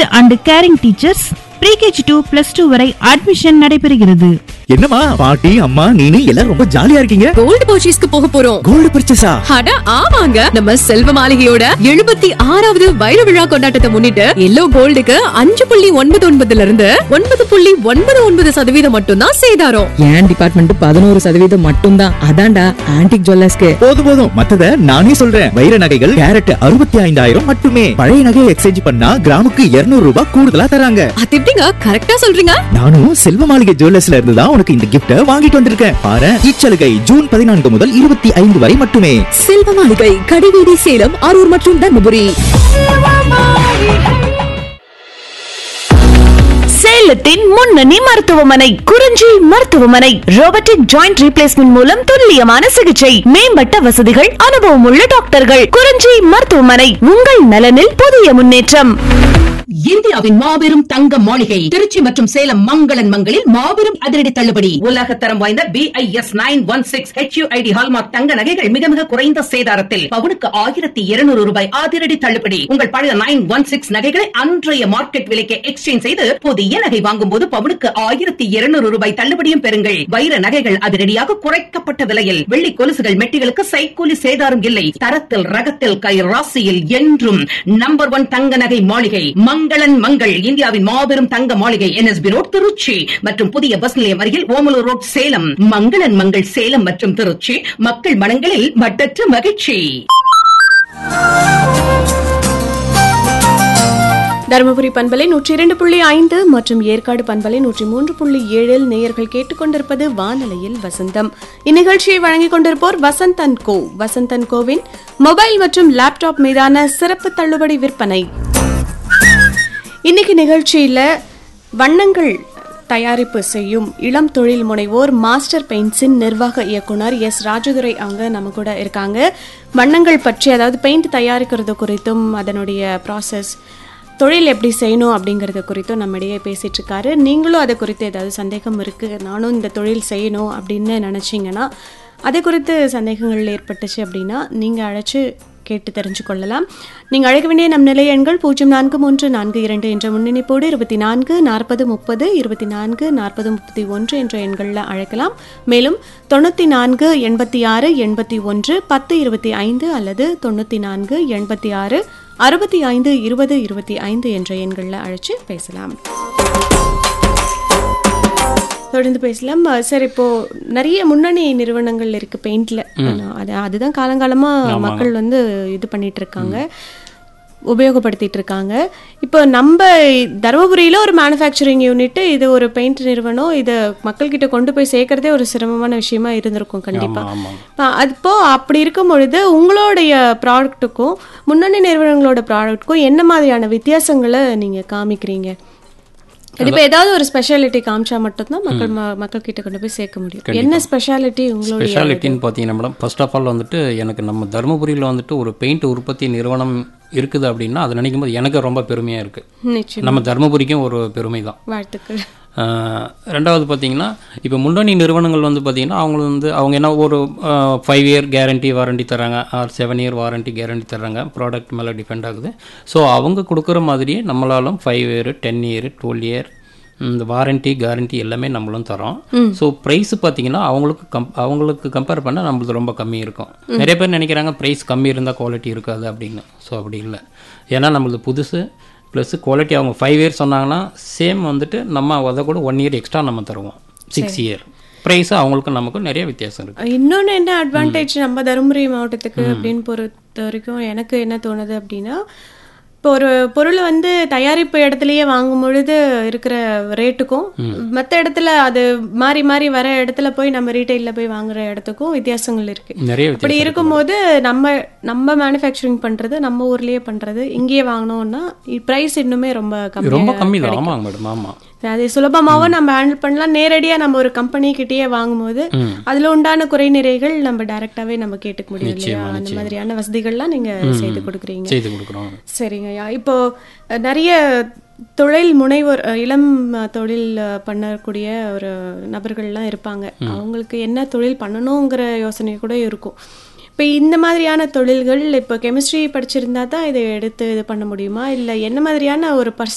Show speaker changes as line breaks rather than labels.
And carrying teachers, pre-KG to +2 வரை admission நடைபெறுகிறது.
என்னம்மா பாட்டி அம்மா நீனு எல்லாரும் ரொம்ப ஜாலியா இருக்கீங்க.
கோல்ட் பர்ச்சேஸ்க்கு போக போறோம்.
கோல்ட் பர்ச்சேஸா?
அட ஆமாங்க, நம்ம செல்வ மாளிகையோட 76வது வைர விழா கொண்டாட்டத்தை முன்னிட்டு எல்லோ கோல்டுக்கு 5.99 இருந்து 9.99% மட்டும் தான் சேதாரம்.
என் டிபார்ட்மெண்ட் 11% மட்டும் தான். அதான்டா ஆன்டிக் ஜுவல்லர்ஸ்க்கு.
போதும் மத்தத நானே சொல்றேன். வைர நகைகள் கேரட் 65,000 மட்டுமே. பழைய நகையை எக்ஸ்சேஞ்ச் பண்ணா கிராமுக்கு 200 ரூபாய் கூடுதலா தராங்க.
அது எப்படிங்க கரெக்ட்டா சொல்றீங்க?
நானும் செல்வ மாளிகை ஜுவல்லர்ஸ்ல இருந்து தான் உனக்கு இந்த கிஃப்ட் வாங்கிட்டு வந்திருக்கேன். பாரு, இச்சலுகை ஜூன் 14 முதல் 25 வரை மட்டுமே.
செல்வ மாளிகை, கடிவேரி, சேலம், அரூர் மற்றும் தர்மபுரி.
சேலத்தின் முன்னணி மருத்துவமனை குறிஞ்சி மருத்துவமனை. ரோபோட்டிக் ஜாயிண்ட் ரீப்ளேஸ்மெண்ட் மூலம் துல்லியமான சிகிச்சை, மேம்பட்ட வசதிகள், அனுபவம் உள்ள டாக்டர்கள். குறிஞ்சி மருத்துவமனை, உங்கள் நலனில் புதிய முன்னேற்றம்.
இந்தியாவின் மாபெரும் தங்க மாளிகை திருச்சி மற்றும் சேலம் மங்களன் மங்களில் மாபெரும் அதிரடி தள்ளுபடி. உலகத்தரம் வாய்ந்த BIS 916 HUID ஹால்மார்க் தங்க நகைகள் மிக மிக குறைந்த சேதாரத்தில் பவுனுக்கு 1200 ரூபாய் அதிரடி தள்ளுபடி. உங்கள் பழைய 916 நகைகளை அன்றைய மார்க்கெட் விலைக்கு எக்ஸ்சேஞ்ச் செய்து புதிய நகை வாங்கும் போது பவுனுக்கு 1200 ரூபாய் தள்ளுபடியும் பெறுங்கள். வைர நகைகள் அதிரடியாக குறைக்கப்பட்ட விலையில். வெள்ளி கொலுசுகள் மெட்டிகளுக்கு சைக்கூலி சேதாரம் இல்லை. தரத்தில் ரகத்தில் கை ராசியில் என்றும் நம்பர் 1 தங்க நகை மாளிகை மங்களன் மங்கள். இந்தியாவின் மாபெரும் தங்க மாளிகை NSB ரோட் திருச்சி மற்றும் புதிய பஸ் நிலையம் அருகில் ஓமலூர் ரோட் சேலம். மங்களன் மங்கள் சேலம் மற்றும் திருச்சி, மக்கள் மனங்களில் மட்டற்ற மகிழ்ச்சி.
தருமபுரி பண்பலை 102.5 மற்றும் ஏற்காடு பண்பலை 103.7 நேயர்கள் கேட்டுக்கொண்டிருப்பது வானலையில் வசந்தம். இந்நிகழ்ச்சியை வழங்கிக் கொண்டிருப்போர் Vasanth and go. Vasanth and CoWIN mobile மற்றும் லேப்டாப் மீதான சிறப்பு தள்ளுபடி விற்பனை. இன்னைக்கு நிகழ்ச்சியில வண்ணங்கள் தயாரிப்பு செய்யும் இளம் தொழில் முனைவோர் மாஸ்டர் பெயிண்ட்ஸின் நிர்வாக இயக்குனர் எஸ் ராஜதுரை அவங்க நம்ம கூட இருக்காங்க. வண்ணங்கள் பற்றி, அதாவது பெயிண்ட் தயாரிக்கிறது குறித்தும் அதனுடைய ப்ராசஸ், தொழில் எப்படி செய்யணும் அப்படிங்கிறது குறித்தும் நம்மிடையே பேசிட்டு இருக்காரு. நீங்களும் அதை குறித்து ஏதாவது சந்தேகம் இருக்கு, நானும் இந்த தொழில் செய்யணும் அப்படின்னு நினைச்சீங்கன்னா, அதை குறித்து சந்தேகங்கள் ஏற்பட்டுச்சு அப்படின்னா நீங்கள் அழைச்சு கேட்டு தெரிஞ்சு கொள்ளலாம். நீங்கள் அழைக்க வேண்டிய நம் நிலைய எண்கள் 043442 என்ற முன்னிணைப்போடு 24 40 30 24 40 31 என்ற எண்களில் அழைக்கலாம். மேலும் 94 86 81 10 25 அல்லது 94 86 65 20 25 என்ற எண்களில் அழைச்சு பேசலாம். தொடர்ந்து பேசலாம் சார். இப்போ நிறைய முன்னணி நிறுவனங்கள் இருக்கு பெயிண்ட்ல. அதுதான் காலங்காலமா மக்கள் வந்து இது பண்ணிட்டு இருக்காங்க, உபயோகப்படுத்திட்டு இருக்காங்க. இப்போ நம்ம தருமபுரியில ஒரு மேனுஃபேக்சரிங் யூனிட், இது ஒரு பெயிண்ட் நிறுவனம், இதை மக்கள்கிட்ட கொண்டு போய் சேர்க்கறதே ஒரு சிரமமான விஷயமா இருந்திருக்கும் கண்டிப்பா. அப்போ அப்படி இருக்கும் பொழுது உங்களுடைய ப்ராடக்ட்டுக்கும் முன்னணி நிறுவனங்களோட ப்ராடக்ட்டுக்கும் என்ன மாதிரியான வித்தியாசங்களை நீங்க காமிக்கிறீங்க? கண்டிப்பா ஏதாவது ஒரு ஸ்பெஷாலிட்டி காமிச்சா மட்டும்தான் மக்கள் கிட்ட கொண்டு போய் சேர்க்க முடியும். என்ன ஸ்பெஷாலிட்டி உங்களோட?
ஸ்பெஷாலிட்டின்னு பார்த்தீங்கன்னா மேடம், ஃபர்ஸ்ட் ஆஃப் ஆல் வந்துட்டு எனக்கு நம்ம தருமபுரியில் வந்துட்டு ஒரு பெயிண்ட் உற்பத்தி நிறுவனம் இருக்குது அப்படின்னா அது நினைக்கும் போது எனக்கு ரொம்ப பெருமையாக இருக்குது. நம்ம தருமபுரிக்கும் ஒரு பெருமை தான்.
வாழ்த்துக்கள்.
ரெண்டாவது பார்த்தீங்கன்னா, இப்போ முன்னணி நிறுவனங்கள் வந்து பார்த்தீங்கன்னா அவங்க என்ன ஒரு 5 இயர் கேரண்டி வாரண்டி தராங்க, ஆர் 7 இயர் வாரண்டி கேரண்டி தராங்க. ப்ராடக்ட் மேலே டிபெண்ட் ஆகுது. ஸோ அவங்க கொடுக்குற மாதிரியே நம்மளாலும் 5 இயர் 10 இயர் 12 இயர் இந்த வாரண்டி கேரண்டி எல்லாமே நம்மளும் தரோம். ஸோ ப்ரைஸ் பார்த்தீங்கன்னா அவங்களுக்கு கம்பேர் பண்ணால் நம்மளுக்கு ரொம்ப கம்மி இருக்கும். நிறைய பேர் நினைக்கிறாங்க ப்ரைஸ் கம்மி இருந்தால் குவாலிட்டி இருக்காது அப்படின்னு. ஸோ அப்படி இல்லை. ஏன்னா நம்மளுக்கு புதுசு ப்ளஸ் குவாலிட்டி. அவங்க 5 இயர் சொன்னாங்கன்னா சேம் வந்துட்டு நம்ம அதை கூட 1 இயர் எக்ஸ்ட்ரா நம்ம தருவோம். 6 இயர் ப்ரைஸ் அவங்களுக்கு நமக்கு நிறைய வித்தியாசம் இருக்குது.
இன்னொன்று என்ன அட்வான்டேஜ் நம்ம தருமபுரி மாவட்டத்துக்கு அப்படின்னு பொறுத்த வரைக்கும் எனக்கு என்ன தோணுது அப்படின்னா, இப்போ ஒரு பொருள் வந்து தயாரிப்பு இடத்துலயே வாங்கும் பொழுது இருக்கிற ரேட்டுக்கும் மற்ற இடத்துல அது மாறி மாறி வர இடத்துல போய் நம்ம ரீட்டைலில் போய் வாங்குற இடத்துக்கும் வித்தியாசங்கள் இருக்கு. அப்படி இருக்கும்போது நம்ம மேனுஃபேக்சரிங் பண்றது, நம்ம ஊர்லயே பண்றது, இங்கேயே வாங்கினோம்னா ப்ரைஸ் இன்னுமே ரொம்ப கம்மி தான்.
ஆமாங்க மேடம், ஆமா.
அது சுலபமாகவும் நம்ம ஹேண்டில் பண்ணலாம். நேரடியா நம்ம ஒரு கம்பெனி கிட்டேயே வாங்கும்போது அதுல உண்டான குறைநிறைகள் நம்ம டைரக்டாவே நம்ம கேட்டுக்க முடியும் இல்லையா? அந்த மாதிரியான வசதிகள்லாம் நீங்க செய்து கொடுக்குறீங்க. சரிங்கய்யா. இப்போ நிறைய தொழில் முனைவோர், இளம் தொழில் பண்ணக்கூடிய ஒரு நபர்கள்லாம் இருப்பாங்க. அவங்களுக்கு என்ன தொழில் பண்ணணுங்கிற யோசனை கூட இருக்கும். இப்போ இந்த மாதிரியான தொழில்கள் இப்போ கெமிஸ்ட்ரி படிச்சிருந்தா தான் இதை எடுத்து இது பண்ண முடியுமா, இல்லை என்ன மாதிரியான ஒரு